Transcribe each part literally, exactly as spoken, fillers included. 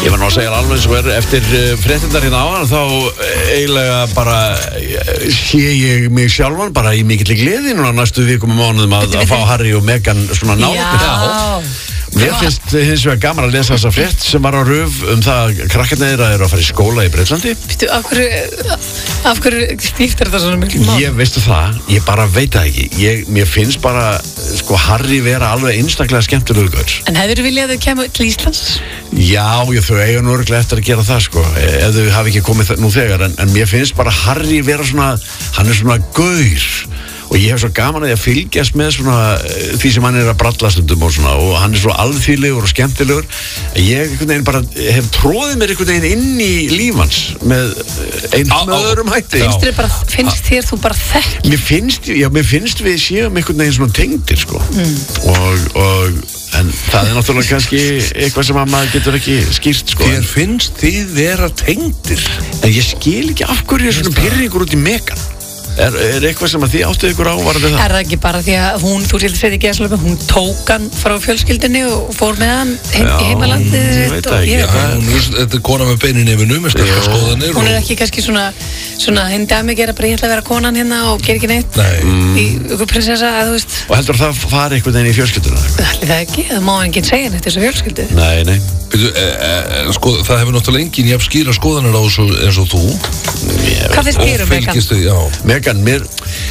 Ég var nú að segja alveg svo er eftir fréttirnar hérna áðan þá eiginlega bara sé ég mig sjálfan bara í mikilli gleði núna næstu vikum og mánuðum að, að fá Harry og Meghan svona nálægt. Já. Mér finnst hins vegar gaman að lesa þessa frétt sem var á Ruf um það að krakkarnir þeirra eru að fara í skóla í Breitlandi. Býttu, af hverju, af hverju skiptir þetta svona miklu mál? Ég veistu það, ég bara veit það ekki. Ég, mér finnst bara, sko, Harry vera alveg einstaklega skemmtilegur gaur. En hefur viljað að þau kemur til Íslands? Já, ég, þau eiga nú örugglega eftir að gera það, sko, ef þau hafi ekki komið nú þegar. En, en mér finnst bara Harry vera svona, hann er svona gaur. Og ég hef svo gaman að ég að fylgjast með svona því sem hann er að bralla stundum og svona og hann er svo alþýðlegur og skemmtilegur. Ég einhvern veginn bara hef tróðið mér einhvern veginn inn í lífans með einhvern öðrum hætti. Finnst þér bara, finnst þér þú bara þekk? Mér finnst, já, mér finnst við séum einhvern veginn svona tengdir, sko. Mm. Og, og, en það er náttúrulega kannski eitthvað sem að maður getur ekki skýrt, sko. Þér finnst þið vera tengdir? En ég skil ekki af hverju svona pirringur út í Meghan. Er, er eitthvað sem að þið áttuð ykkur á varðið það? Er það ekki bara því að hún, þú sér þetta ekki að slöpa, hún tók hann frá fjölskyldinni og fór með hann heim, í heimalandið? Ég veit það ekki. Já, hún, þetta er kona með beinin yfir num, sterkar skoðanir. Hún er ekki kannski svona, svona hindi að mig gera bara ég ætla að vera konan hérna og gera ekki neitt. Nei. Í ykkur prinsessa, að þú veist. Og heldur það fari einhvern veginn í fjölskylduna? Það er það ekki, það má enginn segja neitt þessu fjölskyldu. Nei, nei. Byrju, e, e, sko, það hefur náttúrulega enginn jafn skýra skoðanir á þessu eins og þú. Hvað finnst þér um Meghan? Meghan, mér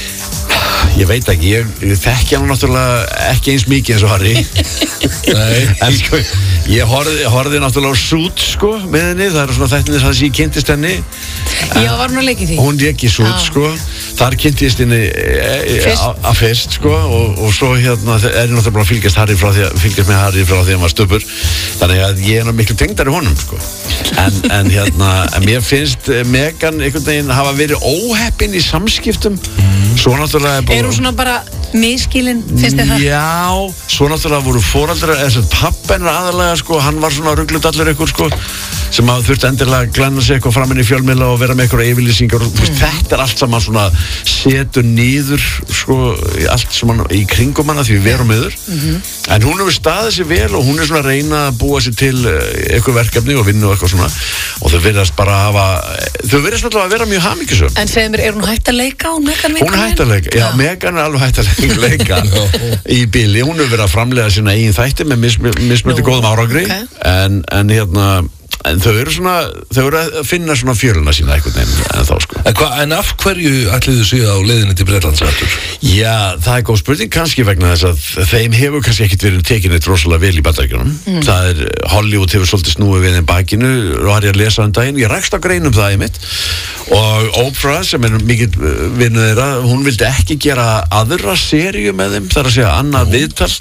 ég veit ekki, ég, ég þekki hann náttúrulega ekki eins mikið eins og Harry. Nei. En sko, ég horfði, horfði náttúrulega á Suits, sko, með henni, það er svona þættinir þess að ég kynntist henni. Já, var hún að leika í því? Hún leik í Suits, sko, þar kynntist henni að fyrst, sko, og, og svo hérna er ég náttúrulega að fylgjast Harry frá því að fylgjast með Harry frá því að hann var stubur, þannig að ég er náttúrulega miklu tengdari honum, sko. En, en hérna, en mér finnst Meghan einhvern veginn hafa verið óheppin í samskiptum. Svo náttúrulega er búin... Er hún svona bara miskilin, finnst þér það? Já, svo náttúrulega voru foreldrar, eða þess að pappin aðalega, sko, hann var svona rugludallur ykkur, sko, sem að þurfti endilega að glæna sig eitthvað fram inn í fjölmiðla og vera með eitthvað yfirlýsingar og mm. þetta er allt saman svona setur niður, sko, allt saman í kringum hana því við verum yfir. Mm-hmm. En hún hefur staðið sér vel og hún er svona að reyna að búa sér til eitthvað verkefni og vinna og eitthvað svona og þau verðast bara að hafa, þau verðast alltaf að vera mjög hamingjusöm. En segðu mér, er hún hætt að leika? Hún, hún er hætt að leika, já, Meghan er alveg hætt að leika í bili. Hún hefur verið að framleiða sína eigin þætti með mismöndi góðum árangri, okay. en, en hérna en þau eru svona, þau eru að finna svona fjöluna sína einhvern veginn en þá, sko. En, hva, en af hverju ætliðu sig á leiðinni til Bretlands aftur? Já, það er góð spurning kannski vegna þess að þeim hefur kannski ekkert verið tekið neitt rosalega vel í Bandaríkjunum. Mm. Það er, Hollywood hefur svolítið snúið við þeim bakinu og har ég að lesa um daginn, ég rekst á greinum það í mitt og Oprah sem er mikið vinnu þeirra, hún vildi ekki gera aðra seríu með þeim, þar að segja annað viðtal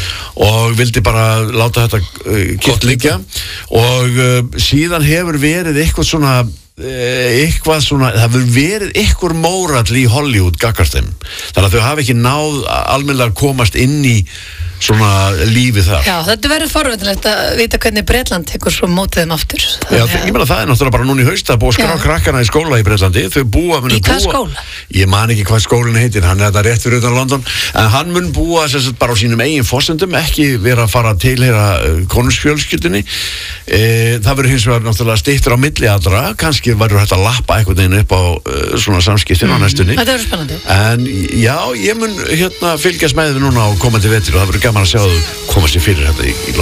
og vildi bara láta þetta uh, kyrrt liggja og uh, síðan hefur verið eitthvað svona eitthvað svona, það hefur verið eitthvað mórall í Hollywood gagnvart þeim, þannig að þau hafi ekki náð almennilega að komast inn í svona lífið þar. Já, þetta verður forveitilegt að vita hvernig Bretland tekur svo mótið þeim aftur. Já, ég meina það er náttúrulega bara núna í haust að búa að skrá krakkana í skóla í Bretlandi, þau búa Í hvað skóla? Ég man ekki hvað skólinn heitir, hann er þetta rétt fyrir utan London, en hann mun búa sem sagt bara á sínum eigin forsendum, ekki vera að fara að tilheyra uh, konungsfjölskyldunni. E, það verður hins vegar náttúrulega styttur á milli allra, kannski verður þetta að lappa einhvern veginn upp á uh, svona samskiptin mm. á næstunni. Þetta verður spennandi. En já, ég mun hérna fylgjast með þið núna á komandi vetur og það verður gaman að sjá þau koma sér fyrir þetta í, í